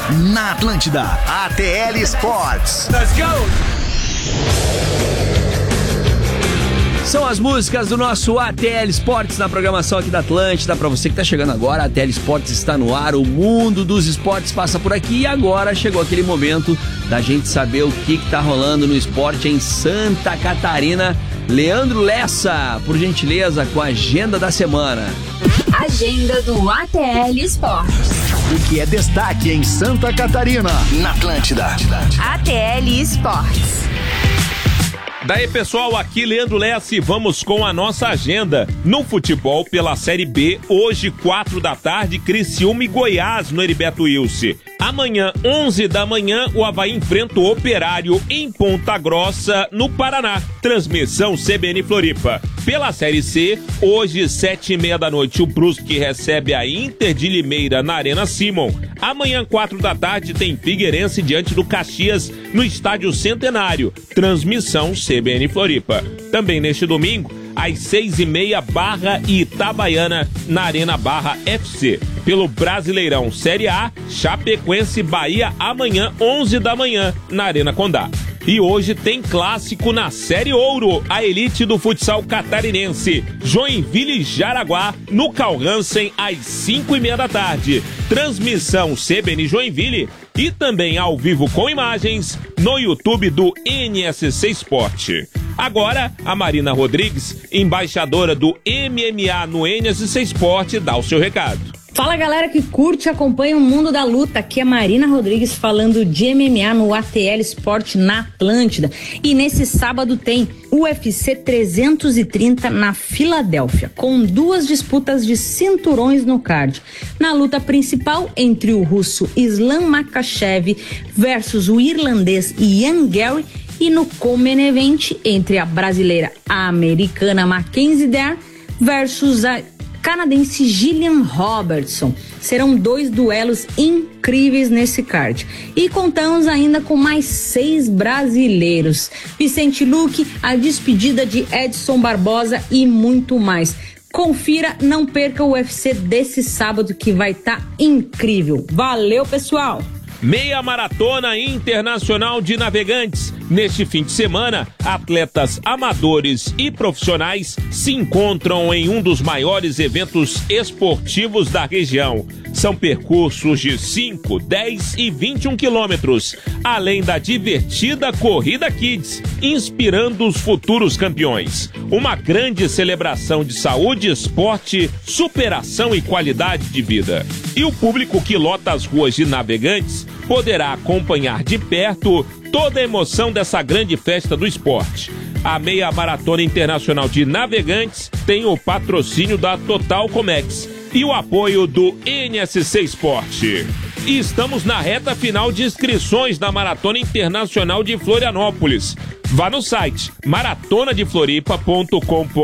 na Atlântida. ATL Sports. Let's go! São as músicas do nosso ATL Sports na programação aqui da Atlântida. Para você que tá chegando agora, a ATL Sports está no ar, o mundo dos esportes passa por aqui. E agora chegou aquele momento da gente saber o que tá rolando no esporte em Santa Catarina. Leandro Lessa, por gentileza, com a agenda da semana. Agenda do ATL Sports. O que é destaque em Santa Catarina, na Atlântida. ATL Sports. Daí, pessoal, aqui Leandro Lessa e vamos com a nossa agenda. No futebol, pela Série B, hoje, 4 da tarde, Criciúma e Goiás no Heriberto Wilson. Amanhã, 11 da manhã, o Avaí enfrenta o Operário em Ponta Grossa, no Paraná. Transmissão CBN Floripa. Pela Série C, hoje, 7h30 da noite, o Brusque recebe a Inter de Limeira na Arena Simon. Amanhã, 4 da tarde, tem Figueirense diante do Caxias no Estádio Centenário. Transmissão CBN Floripa. Também neste domingo, às 6h30, Barra e Itabaiana na Arena Barra FC. Pelo Brasileirão Série A, Chapecoense Bahia amanhã, 11 da manhã, na Arena Condá. E hoje tem clássico na Série Ouro, a elite do futsal catarinense. Joinville e Jaraguá, no Carl Hansen, às 5h30 da tarde. Transmissão CBN Joinville e também ao vivo com imagens no YouTube do NSC Sport. Agora, a Marina Rodrigues, embaixadora do MMA no NSC Sport, dá o seu recado. Fala, galera que curte e acompanha o mundo da luta. Aqui é a Marina Rodrigues falando de MMA no ATL Sport na Atlântida. E nesse sábado tem UFC 330 na Filadélfia, com 2 disputas de cinturões no card. Na luta principal, entre o russo Islam Makhachev versus o irlandês Ian Gary, e no co-main event, entre a brasileira americana Mackenzie Dern versus a canadense Gillian Robertson. Serão 2 duelos incríveis nesse card. E contamos ainda com mais 6 brasileiros. Vicente Luque, a despedida de Edson Barbosa e muito mais. Confira, não perca o UFC desse sábado que vai estar incrível. Valeu, pessoal! Meia Maratona Internacional de Navegantes. Neste fim de semana, atletas amadores e profissionais se encontram em um dos maiores eventos esportivos da região. São percursos de 5, 10 e 21 quilômetros, além da divertida Corrida Kids, inspirando os futuros campeões. Uma grande celebração de saúde, esporte, superação e qualidade de vida. E o público que lota as ruas de Navegantes poderá acompanhar de perto toda a emoção dessa grande festa do esporte. A Meia Maratona Internacional de Navegantes tem o patrocínio da Total Comex e o apoio do NSC Sport. E estamos na reta final de inscrições da Maratona Internacional de Florianópolis. Vá no site maratonadefloripa.com.br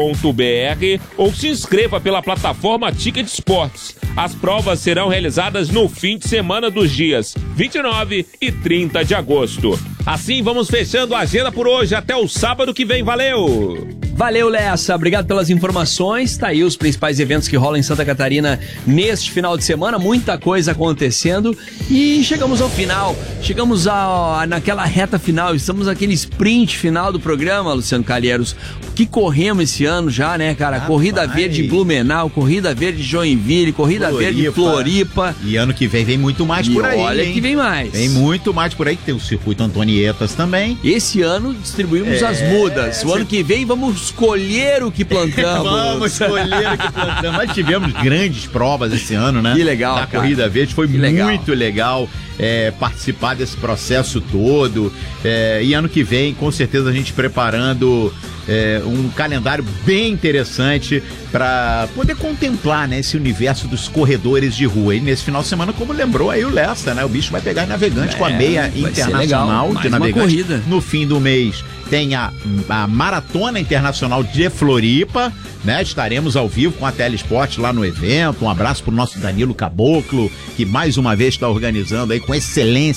ou se inscreva pela plataforma Ticket Sports. As provas serão realizadas no fim de semana dos dias 29 e 30 de agosto. Assim vamos fechando a agenda por hoje. Até o sábado que vem. Valeu! Valeu, Lessa. Obrigado pelas informações. Tá aí os principais eventos que rolam em Santa Catarina neste final de semana. Muita coisa acontecendo. E chegamos ao final. Chegamos naquela reta final. Estamos naquele sprint final do programa, Luciano Calheiros. O que corremos esse ano já, né, cara? Corrida Verde Blumenau, Corrida Verde Joinville, Corrida Verde Floripa. E ano que vem muito mais por aí. Olha que vem mais. Vem muito mais por aí. Tem o Circuito Antonietas também. Esse ano distribuímos as mudas. O ano que vem vamos escolher o que plantamos. Vamos escolher o que plantamos. Nós tivemos grandes provas esse ano, né? Que legal, da Corrida Verde. Foi muito legal participar desse processo todo. E ano que vem, com certeza, a gente preparando um calendário bem interessante para poder contemplar, né, esse universo dos corredores de rua. E nesse final de semana, como lembrou aí o Lessa, né? O bicho vai pegar em Navegante com a Meia Internacional de Navegante. No fim do mês tem a Maratona Internacional de Floripa, né? Estaremos ao vivo com a Telesport lá no evento. Um abraço pro nosso Danilo Caboclo, que mais uma vez está organizando aí com excelência